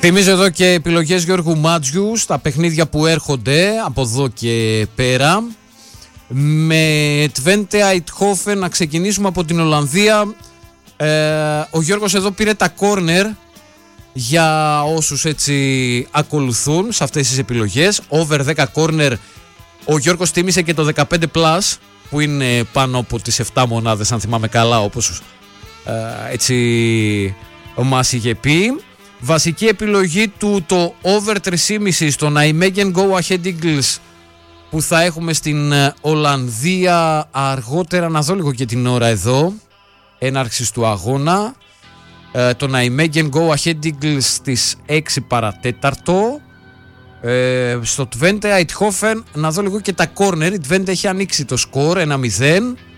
Θυμίζω εδώ και επιλογές Γιώργου Μάτζιου στα παιχνίδια που έρχονται από εδώ και πέρα. Με Twente Eindhoven να ξεκινήσουμε από την Ολλανδία. Ο Γιώργος εδώ πήρε τα κόρνερ για όσους έτσι ακολουθούν σε αυτές τις επιλογές. Over 10 κόρνερ. Ο Γιώργος τίμησε και το 15+, που είναι πάνω από τις 7 μονάδες αν θυμάμαι καλά, όπως έτσι μας είχε πει. Βασική επιλογή του το over 3,5 στο Nijmegen Go Ahead Eagles που θα έχουμε στην Ολλανδία αργότερα. Να δω λίγο και την ώρα εδώ έναρξης του αγώνα. Το Nijmegen Go Ahead Eagles στις 6 παρατέταρτο. Στο Twente Eindhoven να δω λίγο και τα corner. Η Twente έχει ανοίξει το σκορ 1-0.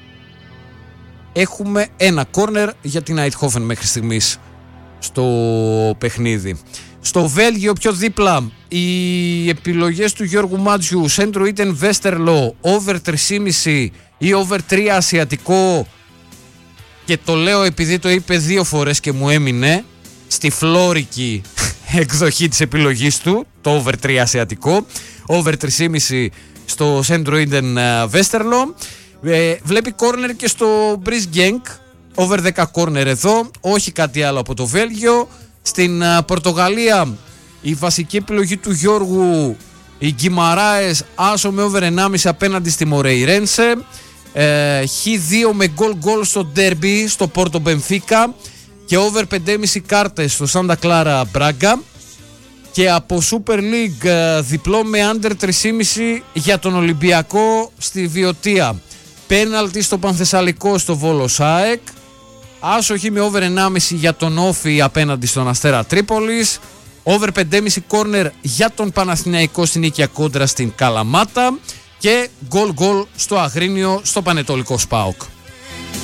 Έχουμε ένα corner για την Eindhoven μέχρι στιγμής στο παιχνίδι. Στο Βέλγιο πιο δίπλα οι επιλογές του Γιώργου Μάτζιου, Σέντρο Ίτεν Βέστερλο, over 3,5 ή over 3 ασιατικό, και το λέω επειδή το είπε 2 φορές και μου έμεινε στη φλόρικη εκδοχή της επιλογής του, το over 3 ασιατικό, over 3,5 στο Σέντρο Ίτεν Βέστερλο. Βλέπει κόρνερ και στο Breeze Genk, over 10 κόρνερ εδώ, όχι κάτι άλλο από το Βέλγιο. Στην Πορτογαλία η βασική επιλογή του Γιώργου, η Γκιμαράες, άσο με over 1,5 απέναντι στη Μορεϊρένσε, Χ2 με γκολ στο ντέρμπι στο Πόρτο Μπενφίκα και over 5,5 κάρτες στο Σάντα Κλάρα Μπράγκα. Και από Super League διπλό με under 3,5 για τον Ολυμπιακό στη Βιωτία, πέναλτι στο Πανθεσσαλικό στο Βόλο ΣΑΕΚ, άσοχη με over 1,5 για τον Όφι απέναντι στον Αστέρα Τρίπολης, over 5,5 κόρνερ για τον Παναθηναϊκό στην Νίκαια Κόντρα στην Καλαμάτα και γκολ στο Αγρίνιο στο Πανετολικό ΣΠΑΟΚ.